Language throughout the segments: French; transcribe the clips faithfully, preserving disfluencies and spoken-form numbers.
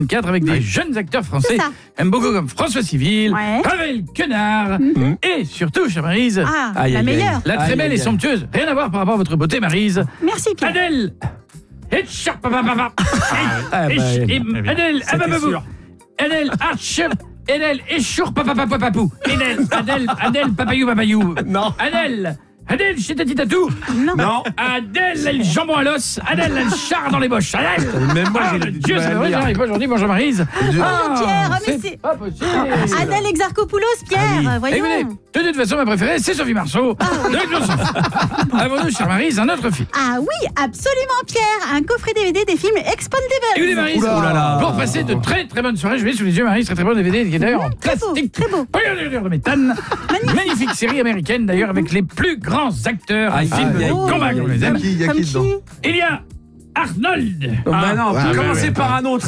quatre avec des jeunes acteurs français. Aime beaucoup comme François Civil, Ouais. Pavel Quenard Mhm. et surtout, chère Maryse, Ah, Aïe, la aïe, meilleure. la très Aïe, belle aïe, et aïe. somptueuse. Rien à voir par rapport à votre beauté, Maryse. Merci Pierre. Adèle et Charp- papa, papa. Ah, Et- bah, et- elle. et- Adèle, ah, bah, bah, sûr. Adèle, Arch, Adèle, et Chour, papa, papa, papou. Adèle, Adèle, Adèle, papayou, papayou. Non. Adèle, Adèle, chez Tati Tatou. Non. Non. Adèle, elle, le jambon à l'os. Adèle, elle, le char dans les boches. Adèle. Même moi, Ah, j'ai le du Dieu, mal c'est à pas vrai, lire. j'arrive pas aujourd'hui. Bonjour, Maryse. Bonjour Pierre, ah, mais c'est pas possible. Adèle Exarchopoulos, Pierre, Écoutez, voyons. de toute façon, ma préférée, c'est Sophie Marceau. De toute façon. Avons-nous, chère Maryse, un autre film. Ah oui, absolument Pierre, un coffret D V D des films Expandables. Écoutez, Maryse, Oula là. pour passer de très très bonnes soirées, je vais sous les yeux, Maryse, très très bon D V D, qui est d'ailleurs en Très beau, plastique. très beau. Regardez, regardez, méthane. Magnifique série américaine, d'ailleurs, avec les plus grands acteurs Aïe, de films aïe, de aïe, combat, aïe, comme on les Il y a aime. qui, il y a Comme qui dedans? Il y a Arnold. Oh, bah non, on ouais, peut ouais, commencer ouais. par un autre.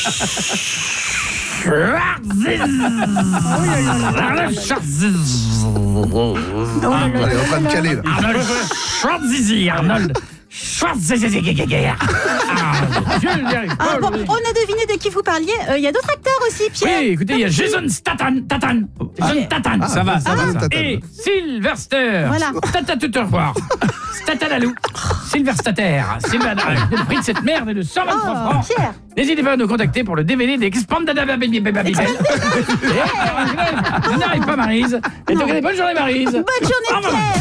Arnold Schwarzenegger. Elle est en train de caler là. Arnold Schwarzenegger. Arnold Schwarzenegger. Ah, Dieu, je n'y arrive pas Ah bon, aujourd'hui. on a deviné de qui vous parliez. Euh, Il y a d'autres acteurs aussi, Pierre. Oui, écoutez, il y a Jason Statham, Statham, Jason Statham, Ah, Ça va, ça ah, va, ça. Tatam. et Sylvester, Voilà. Tata tout au revoir, Statalalou, Sylverstater, Sylvain, le prix de cette merde est de cent vingt-trois Oh, francs. Pierre. N'hésitez pas à nous contacter pour le D V D d'Expandable Baby Baby. Je n'arrive pas, Maryse. Et donc, bonne journée, Maryse. Bonne Au journée, revoir. Pierre.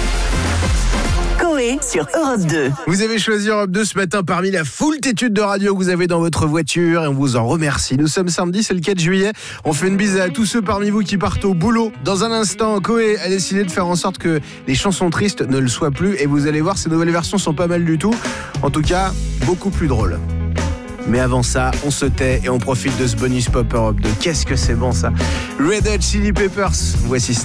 Coé sur Europe deux. Vous avez choisi Europe deux ce matin parmi la foultitude de radios que vous avez dans votre voiture et on vous en remercie. Nous sommes samedi, c'est le quatre juillet. On fait une bise à tous ceux parmi vous qui partent au boulot. Dans un instant, Coé a décidé de faire en sorte que les chansons tristes ne le soient plus et vous allez voir, ces nouvelles versions sont pas mal du tout. En tout cas, beaucoup plus drôles. Mais avant ça, on se tait et on profite de ce bonus pop Europe deux. Qu'est-ce que c'est bon ça. Red Hot Chili Peppers, voici